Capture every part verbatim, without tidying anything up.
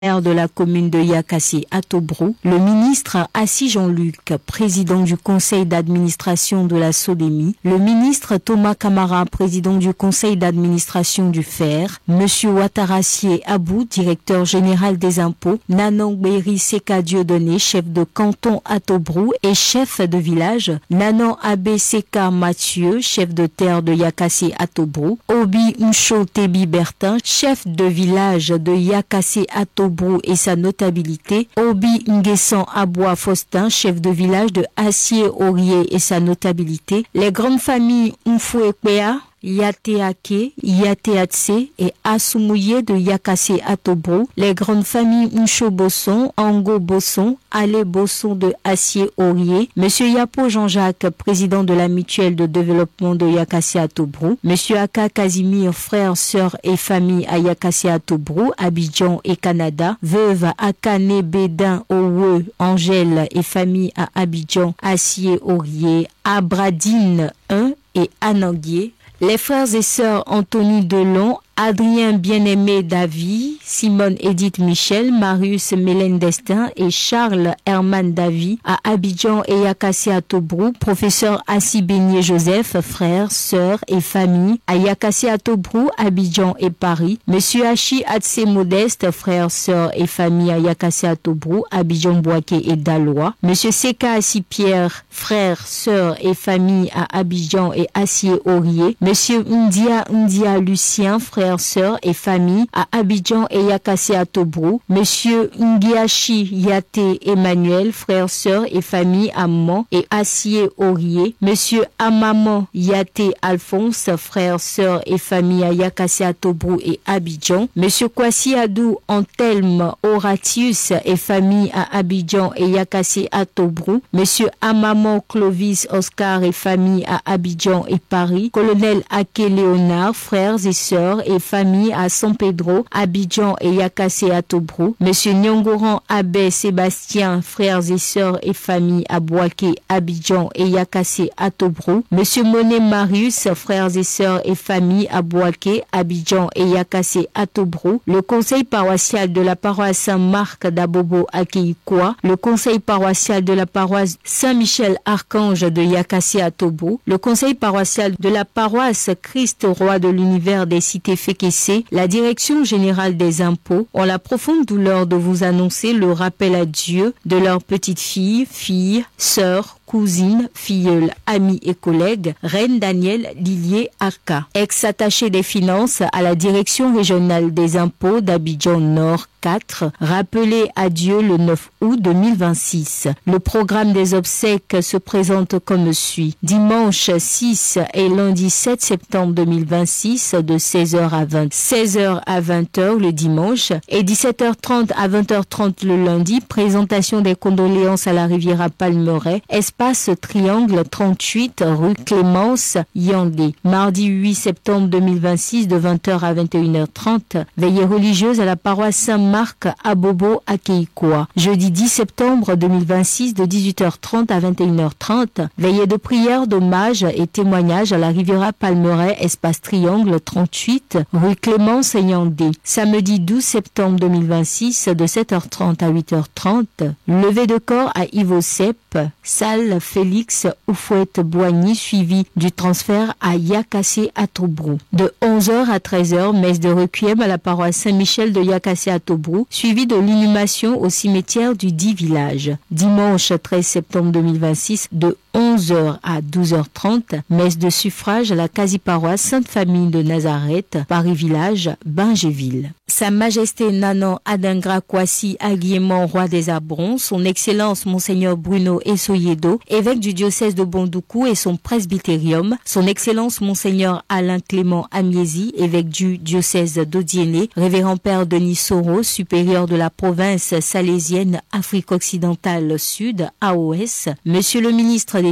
maire de la commune de Yakassé à Tobrou, le ministre Assis Jean-Luc, président du conseil d'administration de la Sodemi, le ministre Thomas Camara, président du conseil d'administration du Fer, monsieur Ouattarassié Abou, directeur général des impôts, Nanon Béry Seka Dieudonné, chef de canton à Tobrou et chef de village, Nanon Abbé Seka Mathieu, chef de terre de Yakassé à Tobrou, Obi Ncho Tebi Bertin, chef de village de Yakassé à Tobrou et sa notabilité, Obi Nguessan Aboua Faustin, chef de village de Assié-Aurier et sa notabilité, les grandes familles Mfouekpea, Yateake, Yateatse et Asumouye de Yakassé à Tobrou, les grandes familles Ncho Bosson, Ango Bosson, Ale Bosson de Assié-Aurier, monsieur Yapo Jean-Jacques, président de la mutuelle de développement de Yakassé à Tobrou, monsieur Aka Casimir, frère, sœur et famille à Yakassé à Tobrou, Abidjan et Canada, veuve Akane Bédin Owe, Angèle et famille à Abidjan, Assié-Aurier, Abradine un et Ananguier, les frères et sœurs Anthony Delon, Adrien Bien-Aimé Davy, Simone Edith Michel, Marius Mélène Destin et Charles Herman Davy à Abidjan et Yakassé à Tobrou, professeur Assis Beignet Joseph, frères, sœurs et famille à Yakassé à Tobrou, Abidjan et Paris, monsieur Hachi Atsé Modeste, frères, sœurs et famille à Yakassé à Tobrou, Abidjan Boaké et Dalois, monsieur Seka Assis Pierre, frères, sœurs et famille à Abidjan et Assié-Aurier, monsieur Ndia Ndia Lucien, frères, sœurs et famille à Abidjan et Yakassé à Tobrou, monsieur Ngiachi Yaté Emmanuel, frères, sœurs et famille à Mans et Assié-Aurier, monsieur Amaman Yaté Alphonse, frères, sœurs et famille à Yakassé à Tobrou et Abidjan, monsieur Kwasi Adou Anthelme Horatius et famille à Abidjan et Yakassé à Tobrou, monsieur Amaman Clovis Oscar et famille à Abidjan et Paris, colonel Ake Léonard, frères et sœurs et famille à San Pedro, Abidjan et Yakassé à Tobrou, monsieur Nyongoran Abbé Sébastien, frères et sœurs et famille à Boaké, Abidjan et Yakassé à Tobrou, monsieur Monet Marius, frères et sœurs et famille à Boaké, Abidjan et Yakassé à Tobrou, le conseil paroissial de la paroisse Saint-Marc d'Abobo à Keikoua, le conseil paroissial de la paroisse Saint-Michel-Archange de Yakassé à Tobrou, le conseil paroissial de la paroisse Christ Roi de l'univers des cités Fékessé, la direction générale des impôts ont la profonde douleur de vous annoncer le rappel à Dieu de leurs petites filles, filles, sœurs, cousine, filleule, amie et collègue, Reine Danielle Lilier Arca, ex-attachée des finances à la direction régionale des impôts d'Abidjan Nord quatre, rappelé à Dieu le neuf août deux mille vingt-six. Le programme des obsèques se présente comme suit. Dimanche six et lundi sept septembre deux mille vingt-six de seize heures à vingt, seize heures à vingt heures le dimanche et dix-sept heures trente à vingt heures trente le lundi, présentation des condoléances à la Riviera Palmeraie, espace Triangle trente-huit rue Clémence Yandé. Mardi huit septembre deux mille vingt-six de vingt heures à vingt et une heures trente, veillée religieuse à la paroisse Saint-Marc à Bobo à Keikoua. Jeudi dix septembre deux mille vingt-six de dix-huit heures trente à vingt et une heures trente, veillée de prière, d'hommage et témoignage à la Riviera Palmeraie, espace Triangle trente-huit rue Clémence Yandé. Samedi douze septembre deux mille vingt-six de sept heures trente à huit heures trente, levée de corps à Ivosep, salle Félix Oufouette-Boigny, suivi du transfert à Yakassé à Tobrou. De onze heures à treize heures, messe de requiem à la paroisse Saint-Michel de Yakassé à Tobrou, suivi de l'inhumation au cimetière du dit village. Dimanche treize septembre deux mille vingt-six, de onze heures à douze heures trente, messe de suffrage à la quasi-paroisse Sainte-Famille de Nazareth, Paris-Village, Bingéville. Sa Majesté Nanon Adingra Kwasi Aguiéman, roi des Abrons, son Excellence Monseigneur Bruno Essoyedo, évêque du diocèse de Bondoukou et son presbytérium, son Excellence Monseigneur Alain Clément Amiesi, évêque du diocèse d'Odiéné, révérend Père Denis Soro, supérieur de la province salésienne Afrique occidentale Sud, A O S, Monsieur le ministre d'État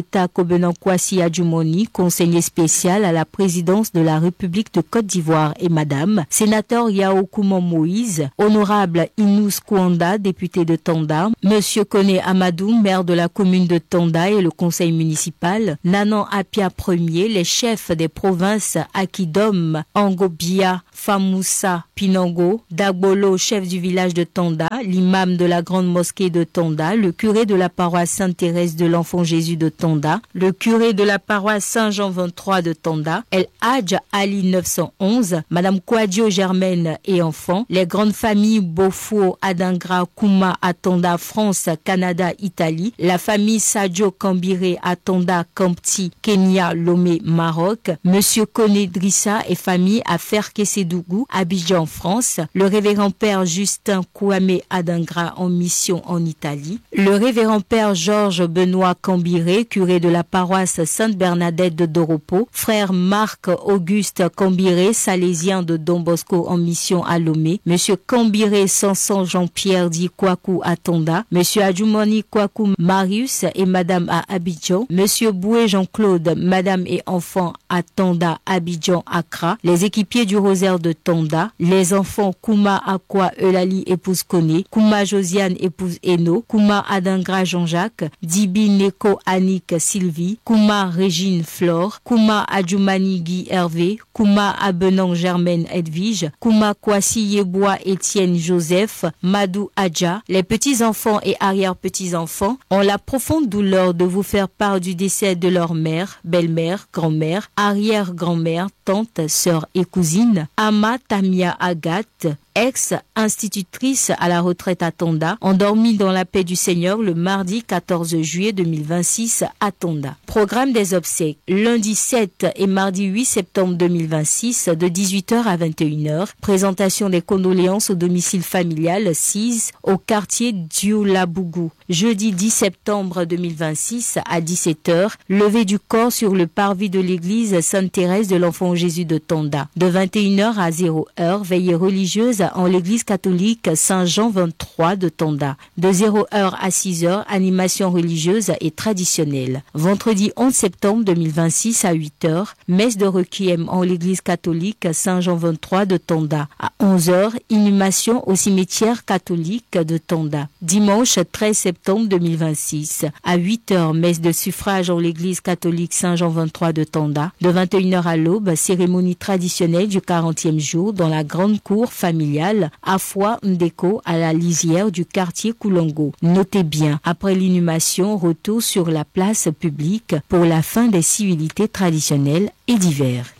d'État Kobenan Kwasi Adjumoni, conseiller spécial à la présidence de la République de Côte d'Ivoire, et Madame, sénateur Yao Kouman Moïse, honorable Inous Kouanda, député de Tanda, Monsieur Kone Amadou, maire de la commune de Tanda et le conseil municipal, Nanan Apia Premier, les chefs des provinces Akidom, Angobia, Famoussa, Pinango, Dagbolo, chef du village de Tanda, l'imam de la grande mosquée de Tanda, le curé de la paroisse Sainte-Thérèse de l'Enfant Jésus de Tanda, le curé de la paroisse Saint-Jean vingt-trois de Tanda, El Hadj Ali neuf cent onze, Madame Kouadio Germaine et enfants, les grandes familles Bofo, Adingra, Kouma à Tanda, France, Canada, Italie, la famille Sadio Kambiré à Tanda, Kampti, Kenya, Lomé, Maroc, Monsieur Kone Drissa et famille à Ferkesedougou, Abidjan, France, le révérend père Justin Kouame Adingra en mission en Italie, le révérend père Georges Benoît Kambiré, curé de la paroisse Sainte-Bernadette de Doropo, frère Marc Auguste Kambiré, salésien de Don Bosco en mission à Lomé, Monsieur Kambiré Sanson Jean-Pierre dit Kwaku à Tonda, Monsieur Adjumoni Kwaku Marius et Madame à Abidjan, Monsieur Boué Jean-Claude, Madame et enfants à Tonda, Abidjan, Accra, les équipiers du Rosaire de Tonda, les enfants Kouma Akwa Eulali épouse Kone, Kouma Josiane épouse Eno, Kouma Adingra Jean-Jacques, Dibi Neko Annick Sylvie, Kouma Régine Flore, Kouma Adjoumani Guy Hervé, Kouma Abenang Germaine Edwige, Kouma Kwasi Yebois Étienne Joseph, Madou Adja, les petits-enfants et arrière-petits-enfants ont la profonde douleur de vous faire part du décès de leur mère, belle-mère, grand-mère, arrière-grand-mère, tante, sœur et cousine, Ama Tamia Agathe, ex-institutrice à la retraite à Tonda, endormie dans la paix du Seigneur le mardi quatorze juillet deux mille vingt-six à Tonda. Programme des obsèques, lundi sept et mardi huit septembre deux mille vingt-six de dix-huit heures à vingt et une heures. Présentation des condoléances au domicile familial six au quartier Dioulabougou. Jeudi dix septembre deux mille vingt-six à dix-sept heures, levée du corps sur le parvis de l'église Sainte-Thérèse de l'Enfant Jésus de Tonda. De vingt et une heures à zéro heure, veillée religieuse en l'église catholique Saint-Jean vingt-trois de Tonda. De zéro heure à six heures, animation religieuse et traditionnelle. Vendredi onze septembre deux mille vingt-six à huit heures, messe de requiem en l'église catholique Saint-Jean vingt-trois de Tonda. À onze heures, inhumation au cimetière catholique de Tonda. Dimanche treize septembre deux mille vingt-six à huit heures, messe de suffrage en l'église catholique Saint-Jean vingt-trois de Tonda. De vingt et une heures à l'aube, cérémonie traditionnelle du quarantième jour dans la grande cour familiale Afwa Ndeko à la lisière du quartier Koulongo. Notez bien, après l'inhumation, retour sur la place publique pour la fin des civilités traditionnelles et divers.